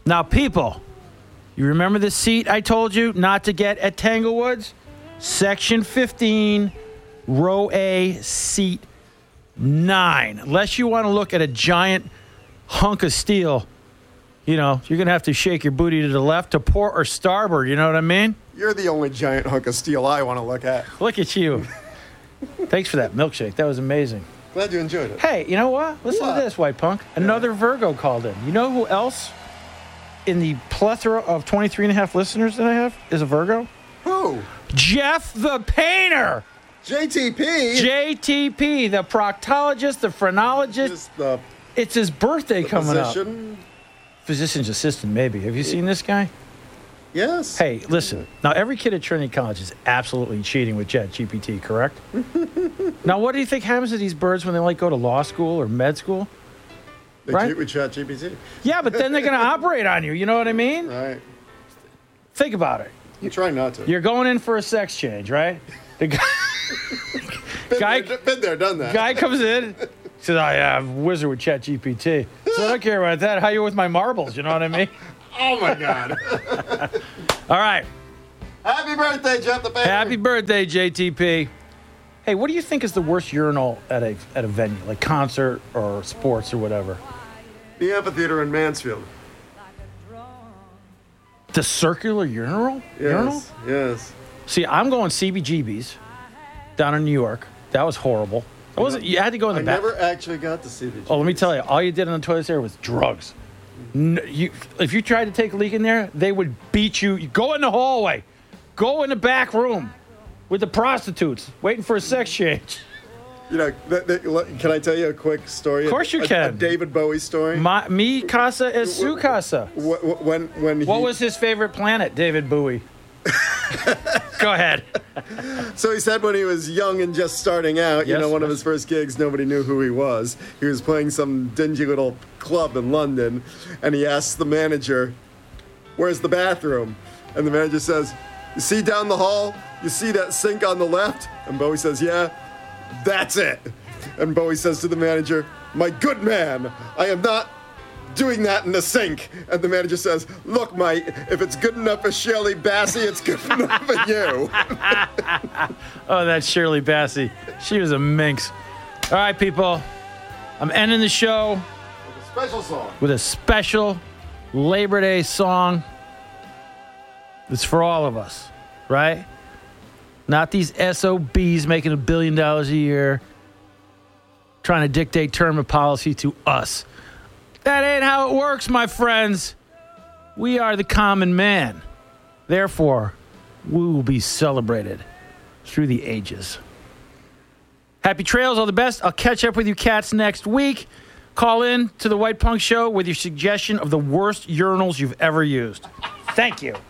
Now, people, you remember the seat I told you not to get at Tanglewoods? Section 15, row A, seat 9. Unless you want to look at a giant hunk of steel, you're going to have to shake your booty to the left, to port or starboard. You know what I mean? You're the only giant hunk of steel I want to look at. Look at you. Thanks for that milkshake. That was amazing. Glad you enjoyed it. Hey, you know what? Listen to this, White Punk. Another Virgo called in. You know who else in the plethora of 23 and a half listeners that I have is a Virgo? Who? Jeff the Painter. JTP? JTP, the proctologist, the phrenologist. It's his birthday coming up. Physician's assistant, maybe. Have you seen this guy? Yes. Hey, listen. Now, every kid at Trinity College is absolutely cheating with ChatGPT, correct? Now, what do you think happens to these birds when they, go to law school or med school? They cheat with ChatGPT. Yeah, but then they're going to operate on you. You know what I mean? Right. Think about it. I'm trying not to. You're going in for a sex change, right? The guy... Been there, done that. Guy comes in, says, I'm a wizard with ChatGPT. So I don't care about that. How you with my marbles? You know what I mean? Oh, my God. All right. Happy birthday, Jeff the Painter. Happy birthday, JTP. Hey, what do you think is the worst urinal at a venue, like concert or sports or whatever? The amphitheater in Mansfield. The circular urinal? Yes, yes. See, I'm going CBGB's down in New York. That was horrible. You had to go in the back. I never actually got to CBGB's. Oh, let me tell you, all you did on the toilet there was drugs. If you tried to take a leak in there, they would beat you. You go in the hallway. Go in the back room with the prostitutes waiting for a sex change. Can I tell you a quick story? Of course you can. A David Bowie story. Mi casa es su casa. What was his favorite planet, David Bowie? Go ahead. So he said when he was young and just starting out, one of his first gigs, nobody knew who he was. He was playing some dingy little club in London, and he asks the manager, "Where's the bathroom?" And the manager says, "You see down the hall? You see that sink on the left?" And Bowie says, "Yeah, that's it." And Bowie says to the manager, "My good man, I am not doing that in the sink." And the manager says, "Look, mate, if it's good enough for Shirley Bassey, it's good enough for you." Oh, that's Shirley Bassey. She was a minx. All right, people. I'm ending the show with a special song. With a special Labor Day song. It's for all of us, right? Not these SOBs making $1 billion a year trying to dictate term of policy to us. That ain't how it works, my friends. We are the common man. Therefore, we will be celebrated through the ages. Happy trails, all the best. I'll catch up with you cats next week. Call in to the White Punk Show with your suggestion of the worst urinals you've ever used. Thank you.